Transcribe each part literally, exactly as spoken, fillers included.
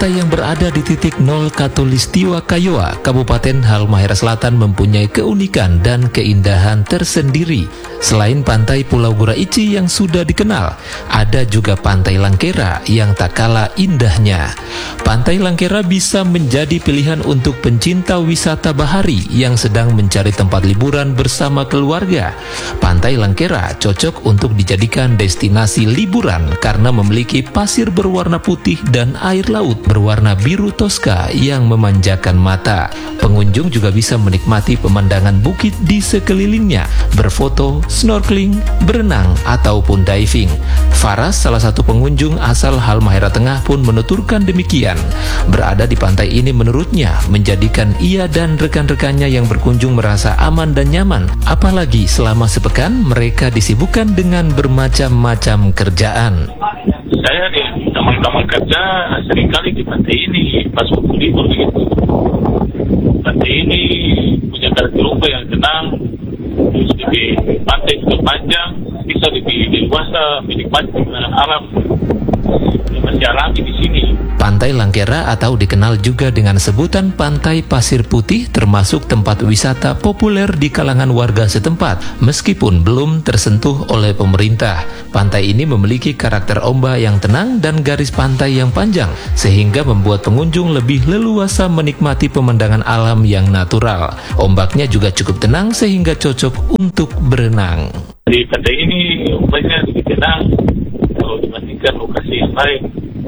Pantai yang berada di titik nol Katulistiwa Kiowa, Kabupaten Halmahera Selatan mempunyai keunikan dan keindahan tersendiri. Selain pantai Pulau Guraici yang sudah dikenal, ada juga Pantai Langkera yang tak kalah indahnya. Pantai Langkera bisa menjadi pilihan untuk pencinta wisata bahari yang sedang mencari tempat liburan bersama keluarga. Pantai Langkera cocok untuk dijadikan destinasi liburan karena memiliki pasir berwarna putih dan air laut berwarna biru toska yang memanjakan mata. Pengunjung juga bisa menikmati pemandangan bukit di sekelilingnya, berfoto, snorkeling, berenang, ataupun diving. Faras, salah satu pengunjung asal Halmahera Tengah pun menuturkan demikian. Berada di pantai ini menurutnya menjadikan ia dan rekan-rekannya yang berkunjung merasa aman dan nyaman, apalagi selama sepekan mereka disibukkan dengan bermacam-macam kerjaan. Saya di teman-teman kerja seringkali di pantai ini pas waktu libur begitu. Pantai ini punya karakter rumah yang tenang, terus di pantai juga panjang, bisa lebih leluasa menikmati alam yang masih alami di sini. Pantai Langkera atau dikenal juga dengan sebutan Pantai Pasir Putih termasuk tempat wisata populer di kalangan warga setempat meskipun belum tersentuh oleh pemerintah. Pantai ini memiliki karakter ombak yang tenang dan garis pantai yang panjang sehingga membuat pengunjung lebih leluasa menikmati pemandangan alam yang natural. Ombaknya juga cukup tenang sehingga cocok untuk berenang. Di pantai ini ombaknya lebih tenang kalau dibandingkan lokasi yang lain.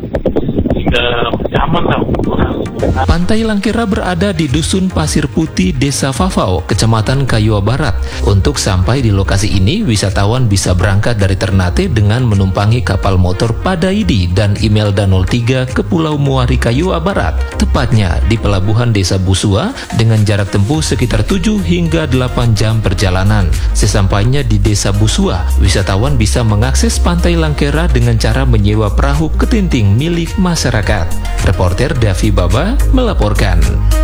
Pantai Langkera berada di Dusun Pasir Putih, Desa Fafau, Kecamatan Kiowa Barat. Untuk sampai di lokasi ini, wisatawan bisa berangkat dari Ternate dengan menumpangi kapal motor Padaidi dan Imelda nol tiga ke Pulau Muari Kiowa Barat, tepatnya di pelabuhan Desa Busua dengan jarak tempuh sekitar tujuh hingga delapan jam perjalanan. Sesampainya di Desa Busua, wisatawan bisa mengakses Pantai Langkera dengan cara menyewa perahu ketinting milik masyarakat. Reporter Davi Baba melaporkan.